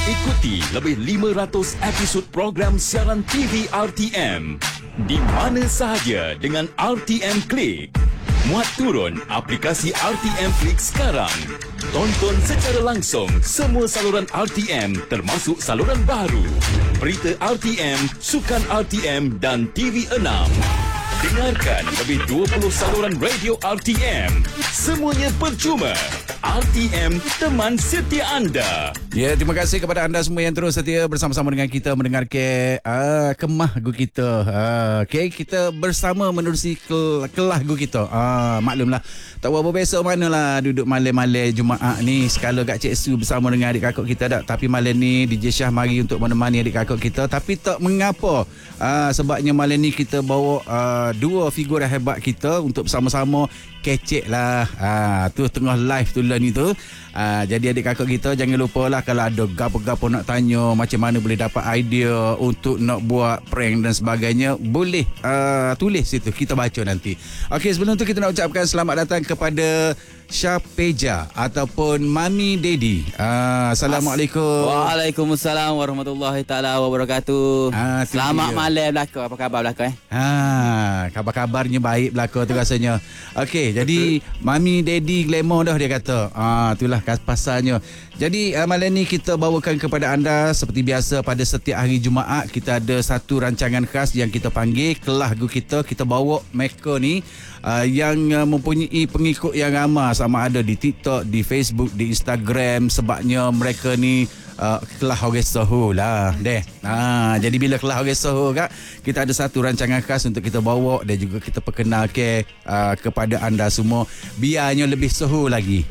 Ikuti lebih 500 episod program siaran TV RTM di mana sahaja dengan RTM Klik. Muat turun aplikasi RTM Klik sekarang. Tonton secara langsung semua saluran RTM termasuk saluran baru, berita RTM, sukan RTM dan TV6. Dengarkan lebih 20 saluran radio RTM. Semuanya percuma. RTM, teman setia anda. Ya, terima kasih kepada anda semua yang terus setia bersama-sama dengan kita mendengar kemah gu kita. Kita bersama menerusi kelah gu kita. Maklumlah, tak apa besok manalah duduk malam-malam Jumaat ni sekala kat Cik Su bersama dengan adik kakak kita dak. Tapi malam ni DJ Syah mari untuk menemani adik kakak kita. Tapi tak mengapa. Sebabnya malam ni kita bawa dua figura hebat kita untuk bersama-sama kecek lah. Tu tengah live tu lah ni tu. Jadi adik kakak kita jangan lupa lah kalau ada gapo-gapo nak tanya macam mana boleh dapat idea untuk nak buat prank dan sebagainya, boleh tulis situ, kita baca nanti. Okey, sebelum tu kita nak ucapkan selamat datang kepada Syapeja ataupun Mami Daddy. Assalamualaikum. Waalaikumsalam warahmatullahi taala wabarakatuh. Selamat malam belaka. Apa khabar belaka Khabar-khabarnya baik belaka tu rasanya. Okey, jadi Mami Daddy glamour dah dia kata. Itulah pasalnya. Jadi malam ni kita bawakan kepada anda seperti biasa pada setiap hari Jumaat kita ada satu rancangan khas yang kita panggil Kelah Gu Kita. Kita bawa mereka ni yang mempunyai pengikut yang ramai, sama ada di TikTok, di Facebook, di Instagram, sebabnya mereka ni kelah orang Soho lah deh. Jadi bila kelah orang Soho kak, kita ada satu rancangan khas untuk kita bawa dan juga kita perkenalkan kepada anda semua biarnya lebih Soho lagi.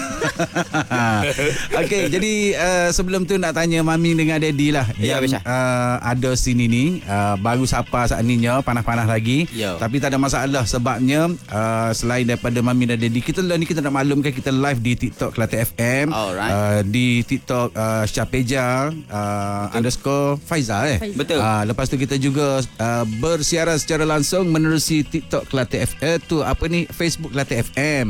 Okey, jadi sebelum tu nak tanya Mami dengan Daddy lah yang ada sini ni, baru sapa saat ni panas-panas lagi. Tapi tak ada masalah sebabnya selain daripada Mami dan Daddy, kita lah ni kita nak maklumkan kita live di TikTok Kelantan FM. Di TikTok Syapeja _ Faizal Betul. Lepas tu kita juga bersiaran secara langsung menerusi TikTok Kelantan FM tu Facebook Kelantan FM.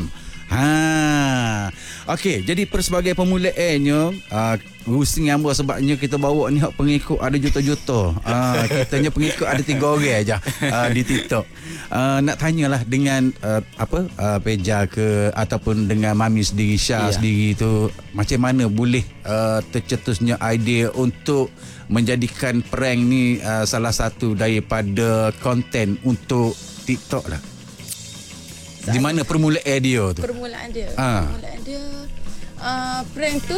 Okey, jadi sebagai permulaannya rusing yang sebabnya kita bawa ni pengikut ada juta-juta. Kitanya pengikut ada 3 orang aja di TikTok. Nak tanyalah dengan Peja ke ataupun dengan Mami sendiri, Syah sendiri tu, macam mana boleh tercetusnya idea untuk menjadikan prank ni salah satu daripada konten untuk TikTok lah. Di mana permulaan dia tu? Permulaan dia prank tu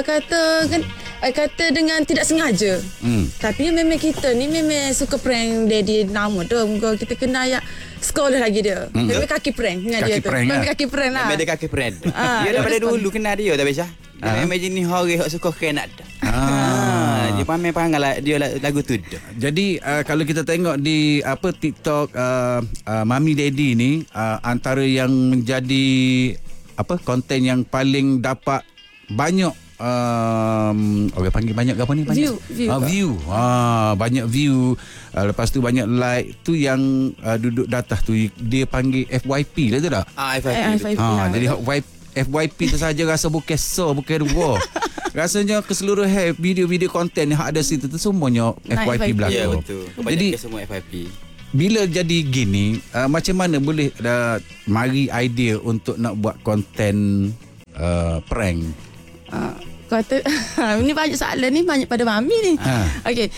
kata dengan tidak sengaja. Tapi memang kita ni memang suka prank Daddy nama tu. Muka kita kenal ya sekolah lagi dia. Memang kaki prank dengan dia tu. Memang kaki prank lah. Memang dia kaki prank. Dia daripada dulu kenal dia tak biasa. Memang jenis orang yang suka kena ada. Dia panggil lah dia lagu tu. Jadi kalau kita tengok di TikTok Mami Daddy ni, antara yang menjadi konten yang paling dapat banyak orang panggil banyak apa ni? Banyak view. Banyak view. Lepas tu banyak like tu yang duduk datah tu dia panggil FYP lah tu tak? FYP. Jadi FYP tu saja rasa bukan dua. Rasanya keseluruhan video-video konten yang ada situ tu semuanya FYP belakang. Ya betul. Jadi semua FYP. Bila jadi gini, macam mana boleh mari idea untuk nak buat konten prank? Ini banyak soalan ni, banyak pada Mami ni. Okey.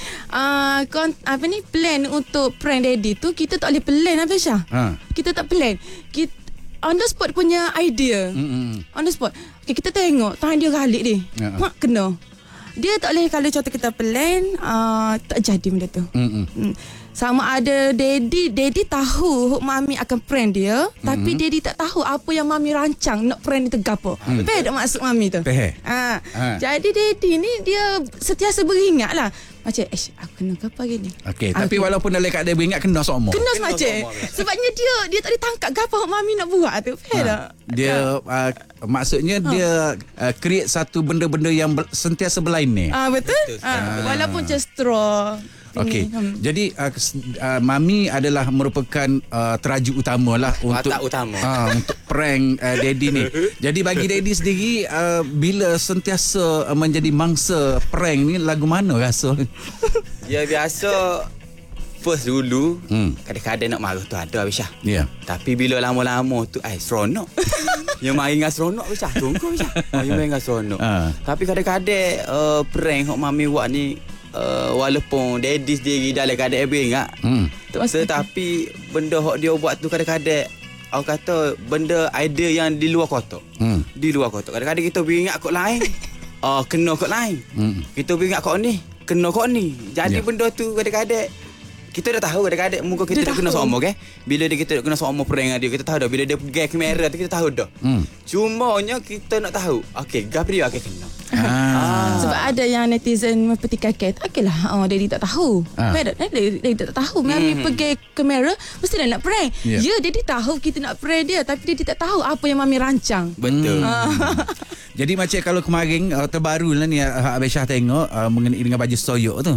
Plan untuk prank Daddy tu kita tak boleh plan apa Syah? Kita tak plan. Kita on the spot punya idea. On the spot. Okay, kita tengok tangan dia galik ni. Mak kena. Dia tak boleh kalau contoh kita plan tak jadi benda tu. Sama ada Daddy tahu Mami akan prank dia, tapi Daddy tak tahu apa yang Mami rancang nak prank dia gapo. Faham tak maksud Mami tu? Jadi Daddy ni dia sentiasa beringat lah. Macam aku kena apa gini. Okey, tapi walaupun dalam keadaan beringat kena semua. Kena semacam. Sebabnya dia tak ditangkap gapo Mami nak buat tu. Faham tak? Dia maksudnya dia create satu benda-benda yang sentiasa berlain ni. Betul. Walaupun just straw. Okey. Jadi Mami adalah merupakan teraju utama lah untuk utama. Untuk prank Daddy ni. Jadi bagi Daddy sendiri bila sentiasa menjadi mangsa prank ni, lagu mana rasa? Ya biasa first dulu kadang-kadang nak marah tu ada Aisyah. Ya. Tapi bila lama-lama tu seronok. Yang main dengan seronok Aisyah. Tunggu Aisyah. Yang main dengan seronok. Tapi kadang-kadang prank hok Mami buat ni walaupun Daddy sendiri dalam keadaan beringat. Tetapi benda hok dia buat tu kadang-kadang aku kata benda idea yang di luar kotak. Di luar kotak. Kadang-kadang kita beringat kod lain. Kena kod lain. Kita beringat kod ni, kena kod ni. Jadi benda tu kadang-kadang kita dah tahu kadang-kadang muka kita dah kena sama kan. Bila kita dah kena sama prank dia, kita tahu dah. Bila dia gag kamera tu kita tahu dah. Cumanya kita nak tahu okey gap dia akan kena. Sebab ada yang netizen mempertikaikan okeylah Daddy tak tahu. Daddy tak tahu Mami pergi kamera mestilah nak prank. Ya Daddy tahu kita nak prank dia, tapi Daddy tak tahu apa yang Mami rancang. Betul. Jadi macam kalau kemarin terbaru lah ni Abang Syah tengok mengenai dengan baju soyok tu.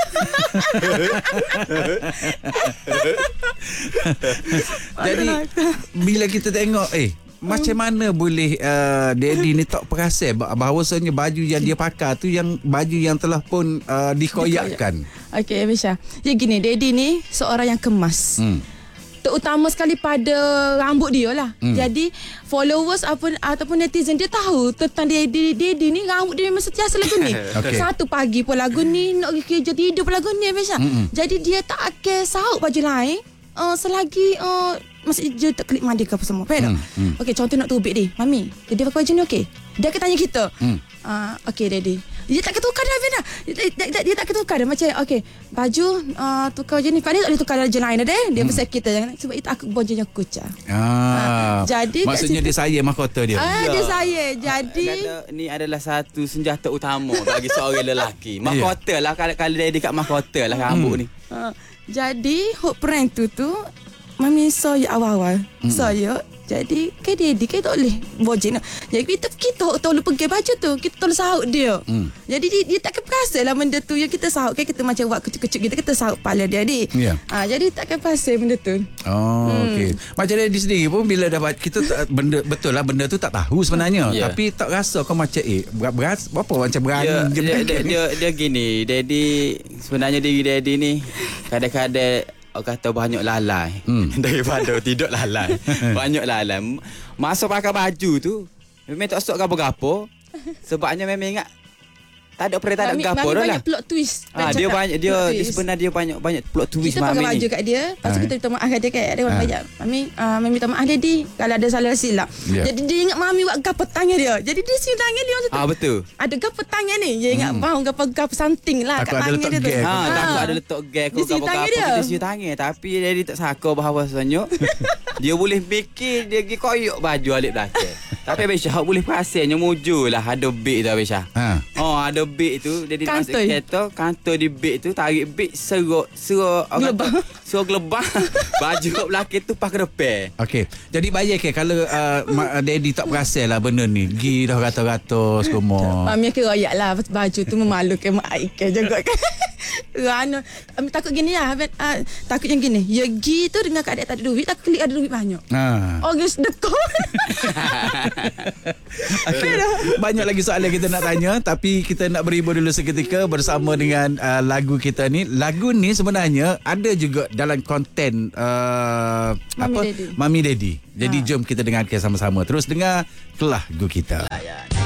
Jadi bila kita tengok macam mana boleh Daddy ni tak perasan bahawasanya baju yang dia pakai tu yang baju yang telah pun dikoyakkan. Okey Abang Syah. Ya gini, Daddy ni seorang yang kemas. Terutama sekali pada rambut dia lah. Jadi followers ataupun netizen dia tahu tentang Daddy ni rambut dia memang sentiasa lagu ni. Satu pagi pun lagu ni, nak pergi kerja tidur pun lagu ni Abang Syah. Jadi dia tak akan sauk baju lain selagi masih dia tak klik mandi ke apa semua. Okey, contoh nak tubik dia. Mami, dia pakai baju ni okey. Dia akan tanya kita. Okey Daddy. Dia tak akan tukar dah Vina. Dia tak akan tukar dah. Macam okey, baju tukar baju ni. Pak ni tak boleh tukar baju lain dah. Dia besar kita jangan. Sebab itu aku baju yang kucah. Jadi maksudnya dia sayang mahkota dia. Dia sayang. Jadi ni adalah satu senjata utama bagi seorang lelaki. Mahkota lah kalau Daddy kat mahkota lah rambut ni. Jadi hot prank tu Mami soyok awal-awal. Soyok. Jadi kan Daddy kan tak boleh bojek nak. Jadi kita tolong pergi baju tu, kita tolong sahut dia. Jadi dia tak akan perasan lah benda tu yang kita sahut kan. Kita macam buat kecil-kecil kita sahut kepala dia adik. Jadi tak akan perasan benda tu. Okey. Macam Daddy sendiri pun bila dapat kita benda betul lah benda tu tak tahu sebenarnya. Tapi tak rasa kau macam beras apa macam berani dia gini. Daddy sebenarnya diri Daddy ni kadang-kadang kata banyak lalai daripada tidak lalai. Banyak lalai. Masa pakai baju tu memang tak sok gapo-gapo. Sebabnya memang ingat tak ada perintah tak gapo dah lah. Banyak plot twist. Dia banyak sebenarnya dia banyak plot twist Mami. Kita pakai baju ni. Kat dia, lepas tu kita minta maaf kat dia kan. Ada orang banyak. Mami minta maaf Daddy kalau ada salah silap. Jadi dia ingat Mami buat gapo tangan dia. Jadi dia siung tangan dia macam tu. Betul. Ada gapo tangan ni. Dia ingat bang gapo something lah kat tangan dia tu. Takut ada letak gag ke gapo-gapo dia siung tangan. Tapi Daddy tak sangka bahawasanya dia boleh fikir dia pergi koyok baju alik belakang. Tapi Abang Syah boleh perasannya mujur lah ada beg tu Abang Syah. Ada beg tu Daddy masuk kereta, kantor di beg tu, tarik beg serok gelebang. Baju kat belakang tu pakai depan. Okey. Jadi bayar ke kalau Daddy tak perasan lah benda ni. Gi dah rata-rata semua. Mami akan royak lah baju tu memalukan mak Aika juga kan. Takut gini lah. Takut yang gini. Ya gi tu dengan keadaan tak ada duit, tak klik ada duit banyak. Guys dekor. Banyak lagi soalan kita nak tanya, tapi kita nak berhibur dulu seketika bersama dengan lagu kita ni. Lagu ni sebenarnya ada juga dalam konten Mami Daddy. Mami Daddy. Jadi jom kita dengarkan sama-sama. Terus dengar Kelah Gu Kita.